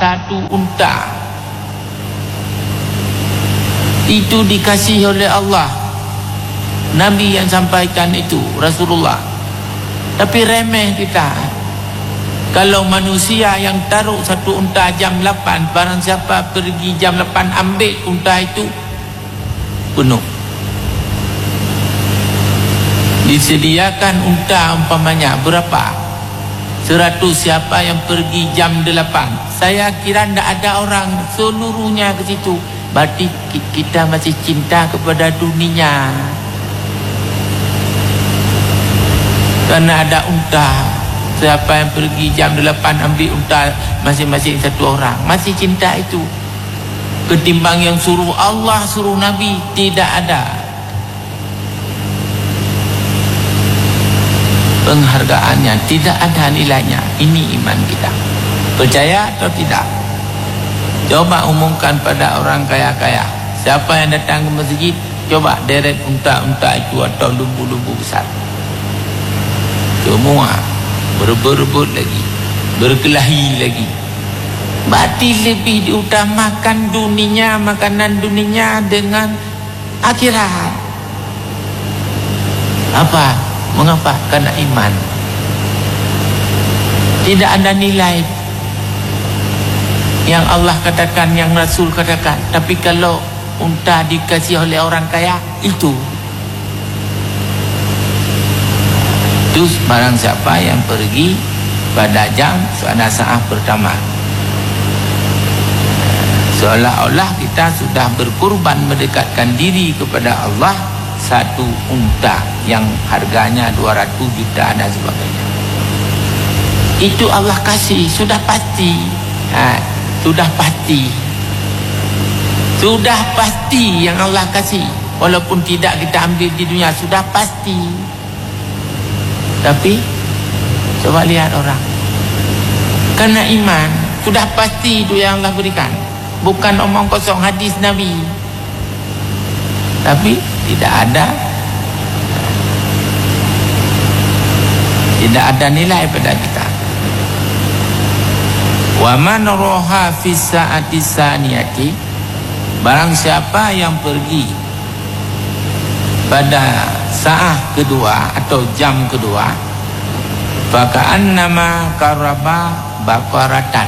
satu unta. Itu dikasih oleh Allah. Nabi yang sampaikan itu, Rasulullah. Tapi remeh kita. Kalau manusia yang taruh satu unta jam 8, barang siapa pergi jam 8 ambil unta itu, penuh. Disediakan unta umpamanya berapa? 100, siapa yang pergi jam 8? Saya kira tidak ada orang seluruhnya ke situ. Berarti kita masih cinta kepada dunia. Karena ada unta, siapa yang pergi jam 8 ambil unta masing-masing satu orang, masih cinta itu. Ketimbang yang suruh Allah, suruh Nabi, tidak ada penghargaannya, tidak ada nilainya. Ini iman kita. Percaya atau tidak? Coba umumkan pada orang kaya-kaya. Siapa yang datang ke masjid, coba deret unta-unta itu atau lembu-lembu besar. Semua berebut-rebut lagi, berkelahi lagi. Berarti lebih diutamakan dunia, makanan dunia dengan akhirat. Apa? Mengapa? Karena iman. Tidak ada nilai yang Allah katakan, yang Rasul katakan. Tapi kalau unta dikasih oleh orang kaya, itu barang siapa yang pergi pada jam saat pertama. Seolah-olah kita sudah berkurban mendekatkan diri kepada Allah. Satu unta yang harganya 200 juta dan sebagainya, itu Allah kasih, sudah pasti. Sudah pasti yang Allah kasih. Walaupun tidak kita ambil di dunia, sudah pasti. Tapi coba lihat orang, karena iman, sudah pasti itu yang Allah berikan. Bukan omong kosong hadis Nabi. Tapi tidak ada nilai pada kita. Wa man roha fi saati saniyati, barang siapa yang pergi pada saat kedua atau jam kedua, faka'annama karaba baqaratan,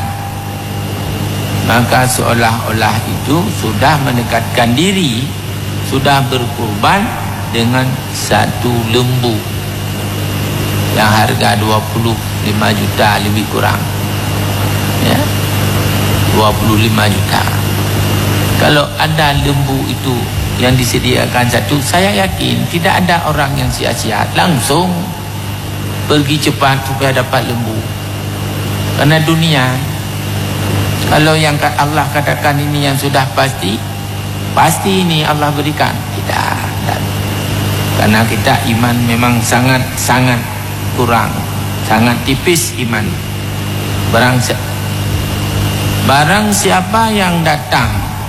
maka seolah-olah itu sudah mendekatkan diri, sudah berkurban dengan satu lembu yang harga 25 juta lebih kurang, ya, 25 juta. Kalau ada lembu itu yang disediakan satu, saya yakin tidak ada orang yang sia-sia langsung pergi cepat supaya dapat lembu. Karena dunia, kalau yang Allah katakan ini yang sudah pasti ini Allah berikan. Tidak. Karena kita iman memang sangat kurang, sangat tipis iman. Barang siapa yang datang,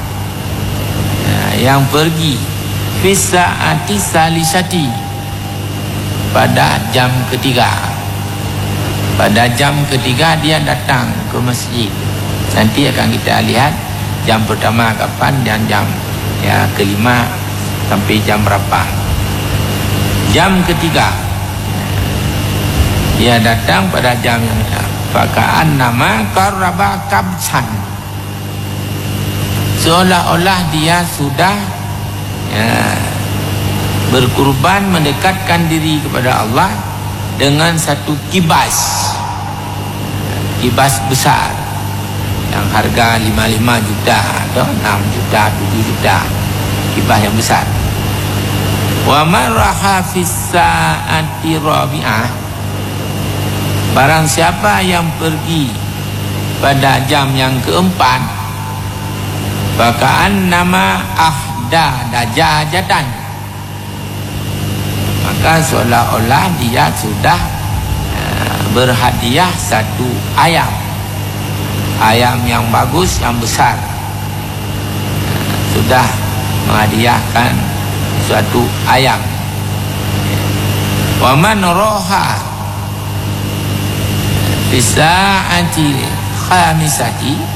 yang pergi fisaati salisati, pada jam ketiga. Pada jam ketiga dia datang ke masjid. Nanti akan kita lihat jam pertama kapan dan jam kelima sampai jam berapa. Jam ketiga dia datang pada jam yang fakaan nama karaba kabsan, seolah-olah dia sudah berkurban mendekatkan diri kepada Allah dengan satu kibas besar yang harga 55 juta atau 6 juta, 7 juta, kibas yang besar. Wa marraha fis saati rabi'ah, barang siapa yang pergi pada jam yang keempat, baka'an nama ahda dajajatan, maka seolah-olah dia sudah berhadiah satu ayam yang bagus, yang besar. Sudah menghadiahkan suatu ayam. Wa man roha fi sa'ati khamisati,